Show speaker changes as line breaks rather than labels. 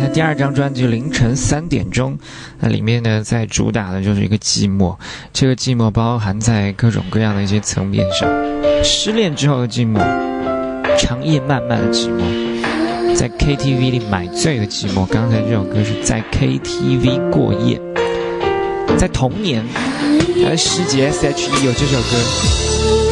他第2张专辑凌晨3点钟，那里面呢在主打的就是一个寂寞，这个寂寞包含在各种各样的一些层面上，失恋之后的寂寞，长夜漫漫的寂寞，在 KTV 里买醉的寂寞，刚才这首歌是在 KTV 过夜。在同年他的师姐 SHE 有这首歌